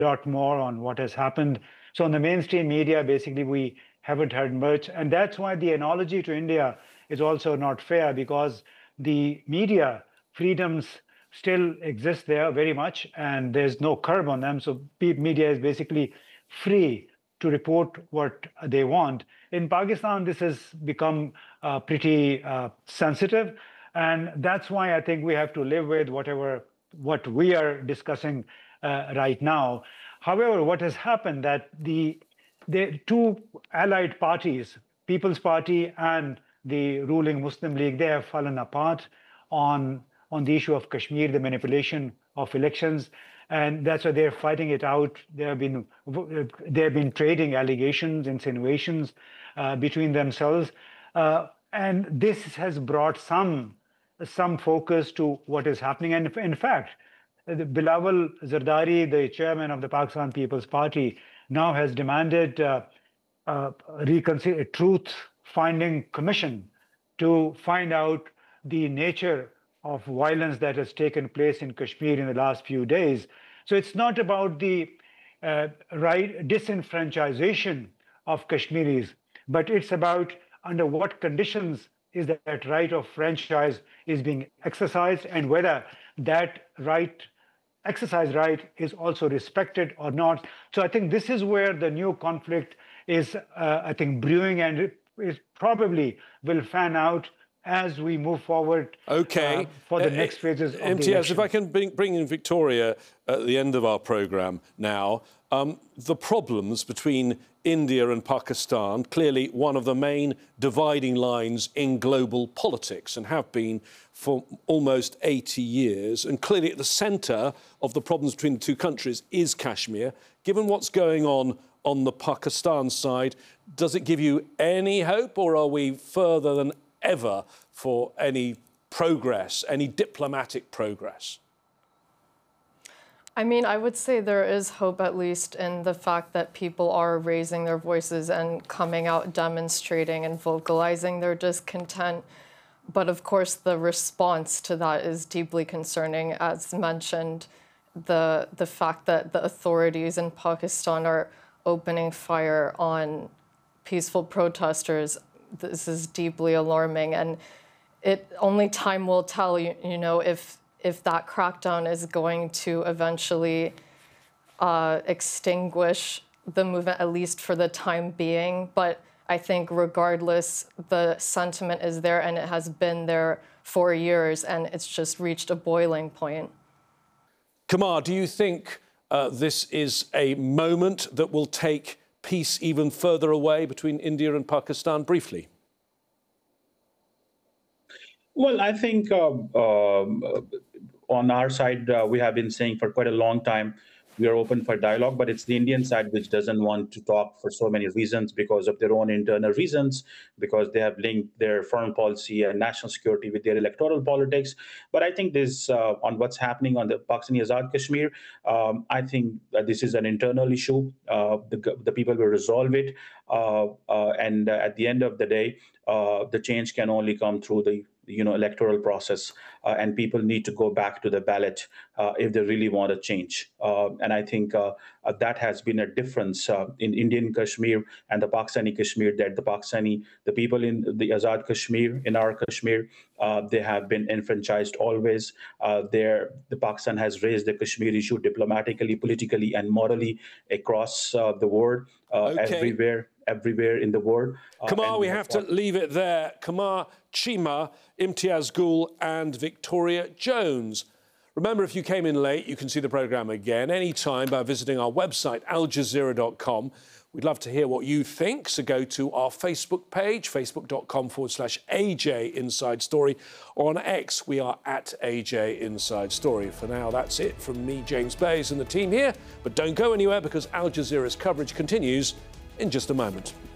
lot more on what has happened. So on the mainstream media, basically, we haven't heard much. And that's why the analogy to India is also not fair, because the media freedoms still exist there very much, and there's no curb on them. So media is basically free to report what they want. In Pakistan, this has become pretty sensitive. And that's why I think we have to live with what we are discussing right now. However, what has happened that the two allied parties, People's Party and the ruling Muslim League, they have fallen apart on the issue of Kashmir, the manipulation of elections, and that's why they're fighting it out. They have been trading allegations, insinuations between themselves, and this has brought some focus to what is happening. And in fact, Bilawal Zardari, the chairman of the Pakistan People's Party, now has demanded a truth-finding commission to find out the nature of violence that has taken place in Kashmir in the last few days. So it's not about the disenfranchisation of Kashmiris, but it's about under what conditions is that right of franchise is being exercised, and whether that exercise right is also respected or not. So I think this is where the new conflict is, I think, brewing, and it probably will fan out as we move forward for the next phases of the election. If I can bring in Victoria at the end of our programme now, the problems between India and Pakistan, clearly one of the main dividing lines in global politics and have been for almost 80 years. And clearly at the centre of the problems between the two countries is Kashmir. Given what's going on the Pakistan side, does it give you any hope, or are we further than ever for any progress, any diplomatic progress? I mean, I would say there is hope, at least in the fact that people are raising their voices and coming out, demonstrating and vocalizing their discontent. But of course, the response to that is deeply concerning. As mentioned, the fact that the authorities in Pakistan are opening fire on peaceful protesters, this is deeply alarming. And only time will tell, you know, if that crackdown is going to eventually extinguish the movement, at least for the time being. But I think regardless, the sentiment is there, and it has been there for years, and it's just reached a boiling point. Kamar, do you think this is a moment that will take peace even further away between India and Pakistan? Briefly. Well, I think on our side, we have been saying for quite a long time, we are open for dialogue, but it's the Indian side which doesn't want to talk for so many reasons, because of their own internal reasons, because they have linked their foreign policy and national security with their electoral politics. But I think this, on what's happening on the Pakistani Azad Kashmir, I think that this is an internal issue. The people will resolve it. And at the end of the day, the change can only come through the electoral process, and people need to go back to the ballot if they really want to change. And I think that has been a difference in Indian Kashmir and the Pakistani Kashmir, that the people in the Azad Kashmir, in our Kashmir, they have been enfranchised always. The Pakistan has raised the Kashmir issue diplomatically, politically, and morally across the world, everywhere in the world. Kamar, we have to leave it there. Kamar Chima, Imtiaz Gul and Victoria Jones. Remember, if you came in late, you can see the programme again anytime by visiting our website, aljazeera.com. We'd love to hear what you think, so go to our Facebook page, facebook.com/AJ Inside Story, or on X, we are at AJ Inside Story. For now, that's it from me, James Bays, and the team here. But don't go anywhere, because Al Jazeera's coverage continues in just a moment.